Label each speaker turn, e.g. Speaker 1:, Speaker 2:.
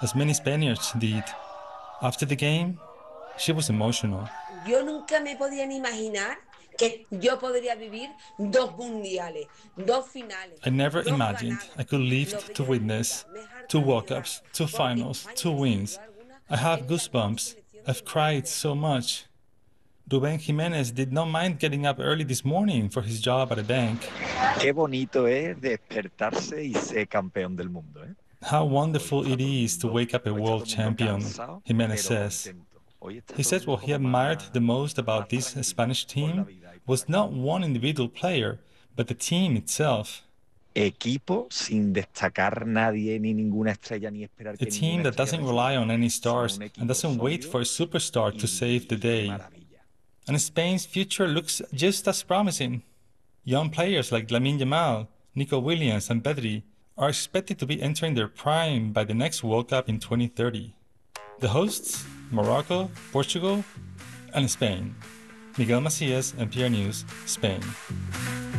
Speaker 1: as many Spaniards did. After the game, she was emotional.
Speaker 2: Yo nunca me podía ni imaginar que yo podría vivir dos mundiales, dos finales,
Speaker 1: I never
Speaker 2: dos
Speaker 1: imagined
Speaker 2: ganados.
Speaker 1: I could live
Speaker 2: Lo que
Speaker 1: to
Speaker 2: yo disfruta,
Speaker 1: witness
Speaker 2: me es
Speaker 1: 2 World Cups,
Speaker 2: harta
Speaker 1: 2 finals,
Speaker 2: España, sin
Speaker 1: 2 wins.
Speaker 2: duda alguna,
Speaker 1: I have
Speaker 2: es la mejor
Speaker 1: goosebumps.
Speaker 2: selección
Speaker 1: I've
Speaker 2: del
Speaker 1: cried
Speaker 2: mundo.
Speaker 1: so much. Rubén Jimenez did not mind getting up early this morning for his job at a bank.
Speaker 3: Qué bonito es despertarse y ser campeón del mundo, ¿eh?
Speaker 1: How
Speaker 3: Hoy
Speaker 1: wonderful
Speaker 3: está
Speaker 1: it
Speaker 3: todo el
Speaker 1: is to
Speaker 3: mundo,
Speaker 1: wake up a
Speaker 3: hoy está todo
Speaker 1: world
Speaker 3: el mundo
Speaker 1: champion,
Speaker 3: cansado,
Speaker 1: Jimenez
Speaker 3: pero
Speaker 1: says.
Speaker 3: contento. Hoy está
Speaker 1: He
Speaker 3: todo el
Speaker 1: said
Speaker 3: mundo
Speaker 1: what he
Speaker 3: como
Speaker 1: admired the most
Speaker 3: más
Speaker 1: about this
Speaker 3: tranquilo
Speaker 1: Spanish
Speaker 3: por la
Speaker 1: team
Speaker 3: vida y por la
Speaker 1: was
Speaker 3: calle.
Speaker 1: not one individual player, but the team itself.
Speaker 3: Equipo sin destacar nadie, ni ninguna estrella, ni esperar
Speaker 1: A
Speaker 3: que
Speaker 1: team
Speaker 3: ninguna
Speaker 1: that
Speaker 3: estrella
Speaker 1: doesn't rely
Speaker 3: resalte,
Speaker 1: on any
Speaker 3: sino
Speaker 1: stars
Speaker 3: un
Speaker 1: and
Speaker 3: equipo
Speaker 1: doesn't wait for
Speaker 3: sólido
Speaker 1: a superstar to save the
Speaker 3: y qué
Speaker 1: day.
Speaker 3: maravilla.
Speaker 1: And Spain's future looks just as promising. Young players like Lamine Yamal, Nico Williams, and Pedri are expected to be entering their prime by the next World Cup in 2030. The hosts, Morocco, Portugal, and Spain. Miguel Macias, NPR News, Spain.